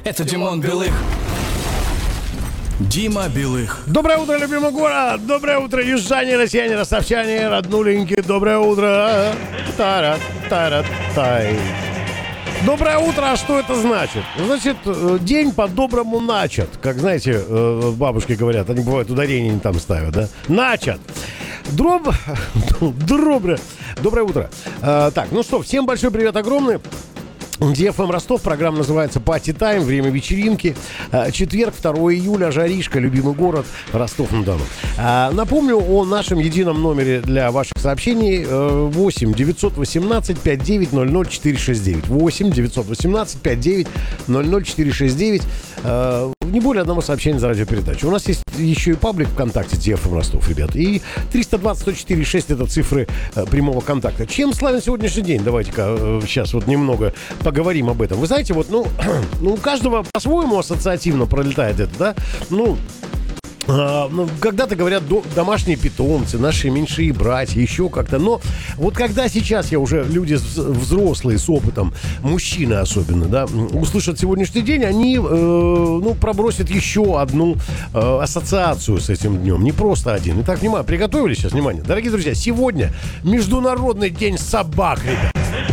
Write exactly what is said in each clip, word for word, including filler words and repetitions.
Это Димон Белых. Дима Белых. Доброе утро, любимый город! Доброе утро, южане, россияне, ростовчане, роднуленьки! Доброе утро! Тара-тара-тай. Доброе утро, а что это значит? Значит, день по-доброму начат. Как, знаете, бабушки говорят, они бывают ударения не там ставят, да? Начат! Дроб... Доброе... Доброе утро. А, так, ну что, всем большой привет огромный. ди эф эм Ростов, программа называется Party Time, время вечеринки. Четверг, второго июля, жаришка, любимый город, Ростов-на-Дону. Напомню о нашем едином номере для ваших сообщений: восемь девятьсот восемнадцать пятьдесят девять ноль ноль четыре шесть девять. восемь девятьсот восемнадцать пятьдесят девять ноль ноль четыре шесть девять. Не более одного сообщения за радиопередачу. У нас есть еще и паблик ВКонтакте ди эф эм Ростов, ребят. И триста двадцать сто четыре шесть это цифры прямого контакта. Чем славен сегодняшний день? Давайте-ка сейчас вот немного поговорим об этом. Вы знаете, вот, ну, ну у каждого по-своему ассоциативно пролетает это, да? Ну, а, ну когда-то говорят до, домашние питомцы, наши меньшие братья, еще как-то. Но вот когда сейчас я уже, люди взрослые с опытом, мужчины особенно, да, услышат сегодняшний день, они, э, ну, пробросят еще одну э, ассоциацию с этим днем. Не просто один. Итак, внимание, приготовились сейчас, внимание. Дорогие друзья, сегодня Международный день собак, ребят.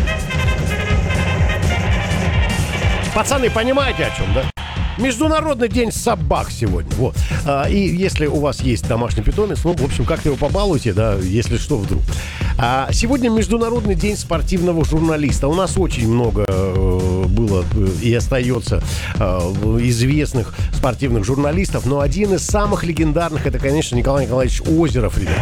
Пацаны, понимаете, о чем, да? Международный день собак сегодня. Вот. А, и если у вас есть домашний питомец, ну, в общем, как-то его побалуйте, да, если что, вдруг. А, сегодня Международный день спортивного журналиста. У нас очень много э, было и остается э, известных спортивных журналистов, но один из самых легендарных — это, конечно, Николай Николаевич Озеров, ребят.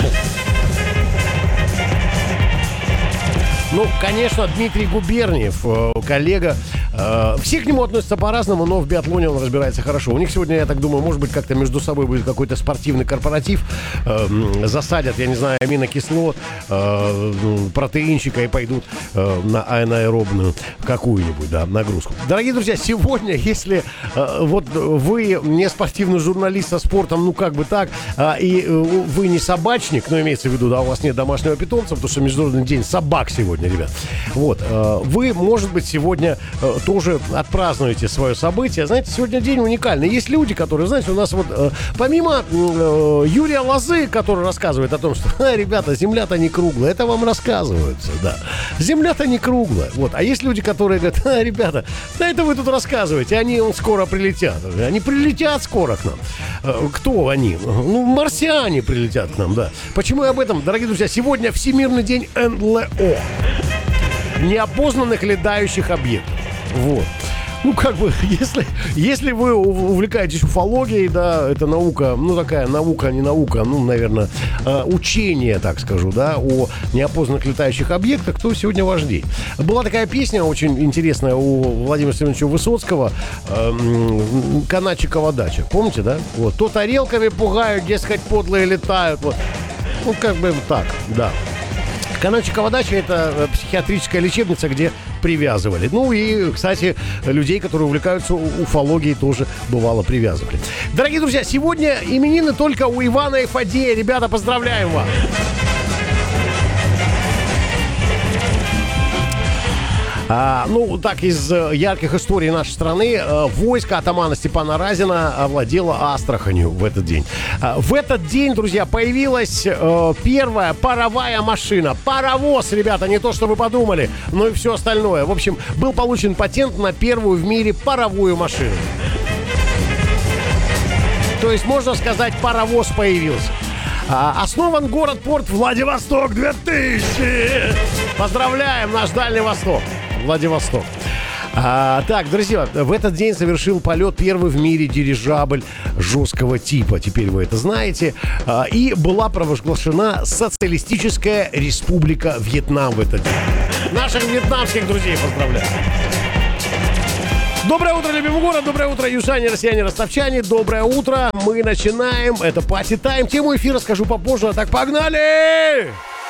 Ну, конечно, Дмитрий Губерниев, коллега. Все к нему относятся по-разному, но в биатлоне он разбирается хорошо. У них сегодня, я так думаю, может быть, как-то между собой будет какой-то спортивный корпоратив. Засадят, я не знаю, аминокислот, протеинчика и пойдут на анаэробную какую-нибудь, да, нагрузку. Дорогие друзья, сегодня, если вот вы не спортивный журналист со спортом, ну как бы так, и вы не собачник, ну имеется в виду, да, у вас нет домашнего питомца, потому что Международный день собак сегодня, ребят. Вот, вы, может быть, сегодня тоже отпразднуете свое событие. Знаете, сегодня день уникальный. Есть люди, которые, знаете, у нас вот помимо Юрия Лозы, который рассказывает о том, что, ребята, земля-то не круглая, это вам рассказывается, да. Земля-то не круглая. Вот. А есть люди, которые говорят, ребята, да это вы тут рассказываете, они скоро прилетят. Они прилетят скоро к нам. Кто они? Ну, марсиане прилетят к нам, да. Почему я об этом? Дорогие друзья, сегодня Всемирный день эн эл о. Неопознанных летающих объектов. Вот. Ну, как бы, если, если вы увлекаетесь уфологией, да, это наука, ну, такая наука, не наука, ну, наверное, э, учение, так скажу, да, о неопознанных летающих объектах, то сегодня ваш день. Была такая песня очень интересная у Владимира Семеновича Высоцкого, э, «Каначикова дача». Помните, да? Вот. То тарелками пугают, дескать, подлые летают. Вот. Ну, как бы так, да. Каначикова дача — это психиатрическая лечебница, где привязывали. Ну и, кстати, людей, которые увлекаются уфологией, тоже бывало привязывали. Дорогие друзья, сегодня именины только у Ивана и Фадея. Ребята, поздравляем вас! А, ну, так, из ярких историй нашей страны, э, войско атамана Степана Разина овладело Астраханью в этот день. А, в этот день, друзья, появилась э, первая паровая машина. Паровоз, ребята, не то, что вы подумали, но и все остальное. В общем, был получен патент на первую в мире паровую машину. То есть, можно сказать, паровоз появился. А, основан город-порт Владивосток две тысячи. Поздравляем наш Дальний Восток. Владивосток. А, так, друзья, в этот день совершил полет первый в мире дирижабль жесткого типа. Теперь вы это знаете. А, и была провозглашена Социалистическая Республика Вьетнам в этот день. Наших вьетнамских друзей поздравляю. Доброе утро, любимый город, доброе утро, южане, россияне, ростовчане, доброе утро, мы начинаем, это Party Time, тему эфира скажу попозже, а так погнали!